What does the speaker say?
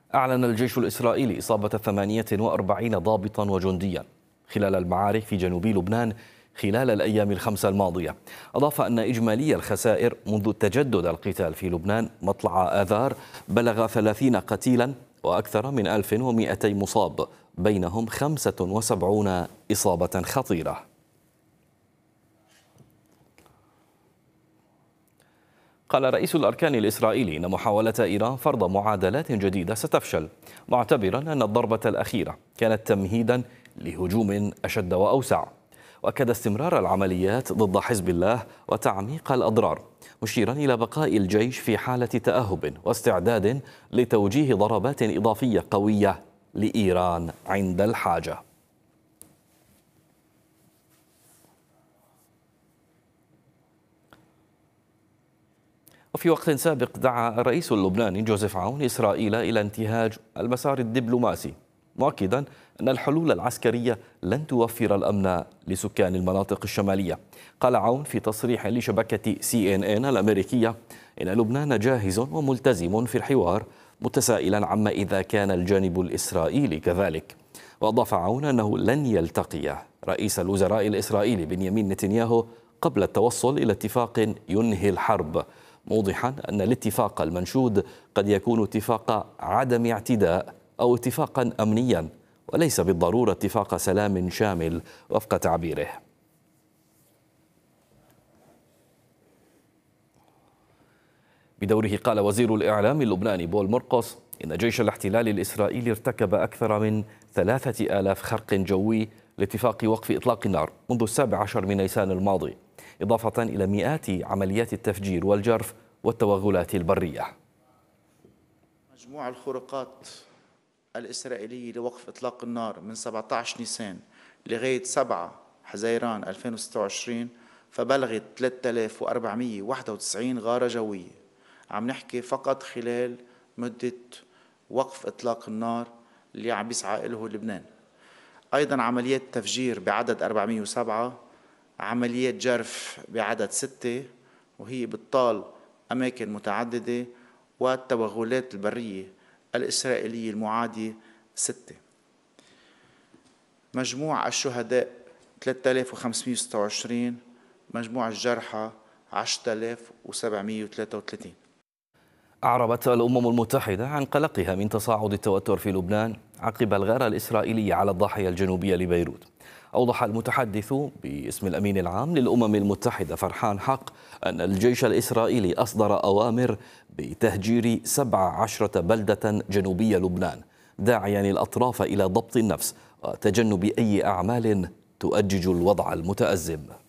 أعلن الجيش الإسرائيلي إصابة 48 ضابطا وجنديا خلال المعارك في جنوب لبنان خلال الأيام الخمسة الماضية. أضاف أن إجمالي الخسائر منذ تجدد القتال في لبنان مطلع آذار بلغ 30 قتيلا وأكثر من 1200 مصاب، بينهم 75 إصابة خطيرة. قال رئيس الأركان الإسرائيلي إن محاولة إيران فرض معادلات جديدة ستفشل، معتبرا أن الضربة الأخيرة كانت تمهيدا لهجوم أشد وأوسع، وأكد استمرار العمليات ضد حزب الله وتعميق الأضرار، مشيرا إلى بقاء الجيش في حالة تأهب واستعداد لتوجيه ضربات إضافية قوية لإيران عند الحاجة. وفي وقت سابق دعا الرئيس اللبناني جوزيف عون إسرائيل إلى انتهاج المسار الدبلوماسي، مؤكدا أن الحلول العسكرية لن توفر الأمن لسكان المناطق الشمالية. قال عون في تصريح لشبكة CNN الأمريكية إن لبنان جاهز وملتزم في الحوار، متسائلا عما إذا كان الجانب الإسرائيلي كذلك. وأضاف عون أنه لن يلتقي رئيس الوزراء الإسرائيلي بنيامين نتنياهو قبل التوصل إلى اتفاق ينهي الحرب، موضحا أن الاتفاق المنشود قد يكون اتفاق عدم اعتداء أو اتفاقا أمنيا، وليس بالضرورة اتفاق سلام شامل وفق تعبيره. بدوره قال وزير الإعلام اللبناني بول مرقص إن جيش الاحتلال الإسرائيلي ارتكب أكثر من 3000 خرق جوي لاتفاق وقف إطلاق النار منذ 17 من نيسان الماضي، إضافة إلى مئات عمليات التفجير والجرف والتوغلات البرية. مجموع الخروقات الإسرائيلية لوقف إطلاق النار من 17 نيسان لغاية 7 حزيران 2026 فبلغت 3491 غارة جوية. عم نحكي فقط خلال مدة وقف إطلاق النار اللي عم بيسعى له لبنان. أيضا عمليات تفجير بعدد 407، عمليات جرف بعدد 6 وهي بتطال أماكن متعددة، والتوغلات البرية الإسرائيلية المعادية 6. مجموع الشهداء 3526، مجموع الجرحى 10733. أعربت الأمم المتحدة عن قلقها من تصاعد التوتر في لبنان عقب الغارة الإسرائيلية على الضاحية الجنوبية لبيروت. أوضح المتحدث باسم الأمين العام للأمم المتحدة فرحان حق أن الجيش الإسرائيلي أصدر أوامر بتهجير 17 بلدة جنوبية لبنان، داعيا الأطراف إلى ضبط النفس وتجنب أي أعمال تؤجج الوضع المتأزم.